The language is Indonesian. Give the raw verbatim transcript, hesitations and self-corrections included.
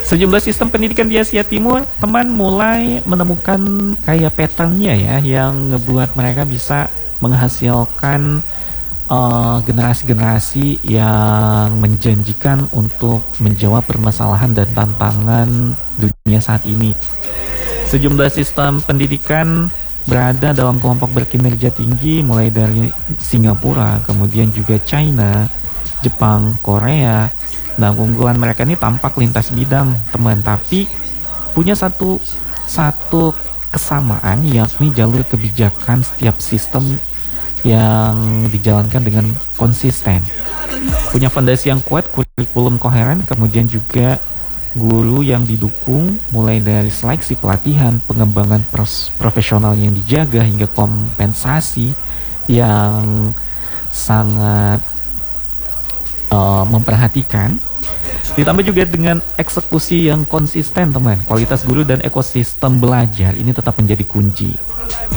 Sejumlah sistem pendidikan di Asia Timur, teman mulai menemukan kayak patternnya ya, yang ngebuat mereka bisa menghasilkan uh, generasi-generasi yang menjanjikan untuk menjawab permasalahan dan tantangan dunia saat ini. Sejumlah sistem pendidikan berada dalam kelompok berkinerja tinggi, mulai dari Singapura, kemudian juga China, Jepang, Korea. Nah, keunggulan mereka ini tampak lintas bidang, teman, tapi punya satu satu kesamaan, yakni jalur kebijakan setiap sistem yang dijalankan dengan konsisten. Punya fondasi yang kuat, kurikulum koheren, kemudian juga guru yang didukung, mulai dari seleksi pelatihan, pengembangan pros- profesional yang dijaga, hingga kompensasi yang sangat Uh, memperhatikan, ditambah juga dengan eksekusi yang konsisten, teman. Kualitas guru dan ekosistem belajar ini tetap menjadi kunci.